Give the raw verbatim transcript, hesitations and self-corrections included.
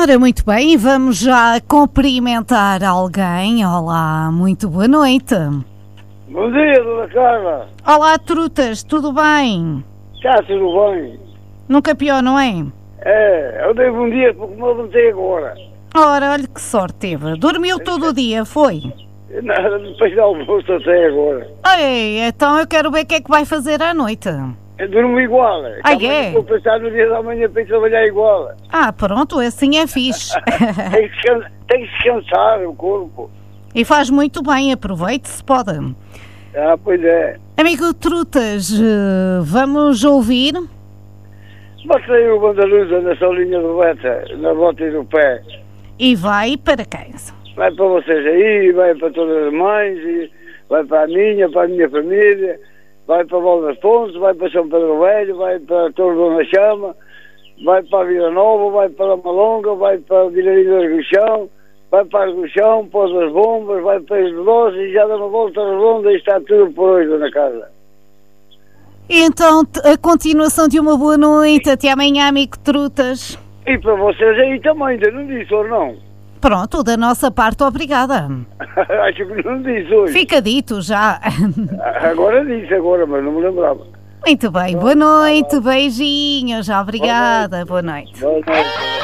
Ora, muito bem, vamos já cumprimentar alguém. Olá, muito boa noite. Bom dia, dona Carla. Olá, trutas, tudo bem? Está tudo bem? Nunca pior, não é? É, eu dei bom dia porque me levantei agora. Ora, olha que sorte teve. Dormiu todo o dia, foi? Nada, depois do almoço até agora. Ei, então eu quero ver o que é que vai fazer à noite. Eu durmo igual. Ah, Amanhã é? Vou pensar no dia da manhã para ir trabalhar igual. Ah, pronto, assim é fixe. Tem que, descansar, tem que descansar o corpo. E faz muito bem, aproveite se pode. Ah, pois é. Amigo Trutas, eh, vamos ouvir? Basta aí o bandaluza na solinha do beta, na bota e do pé. E vai para quem? Vai para vocês aí, vai para todas as mães, e vai para a minha, para a minha família, vai para Val das Pontes, vai para São Pedro Velho, vai para Torre Dona Chama, vai para a Vila Nova, vai para a Malonga, vai para a Vilarinha do Arguichão, vai para Arguichão, Pós das Bombas, vai para os Velosos e já dá uma volta redonda e está tudo por hoje, dona Carla. E então, t- a continuação de uma boa noite. Até amanhã, amigo Trutas. E para vocês aí também, ainda não disse ou não? Pronto, da nossa parte, obrigada. Acho que não disse hoje. Fica dito já. Agora disse, agora, mas não me lembrava. Muito bem, boa noite, beijinhos, obrigada, boa noite. Boa noite.